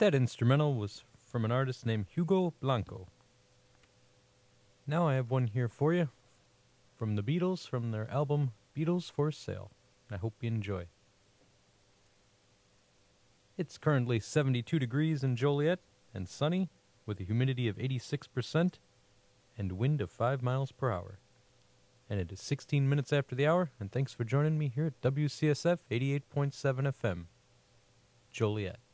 That instrumental was from an artist named Hugo Blanco. Now I have one here for you from the Beatles, from their album Beatles for Sale. I hope you enjoy. It's currently 72 degrees in Joliet and sunny with a humidity of 86% and wind of 5 miles per hour. And it is 16 minutes after the hour, and thanks for joining me here at WCSF 88.7 FM, Joliet.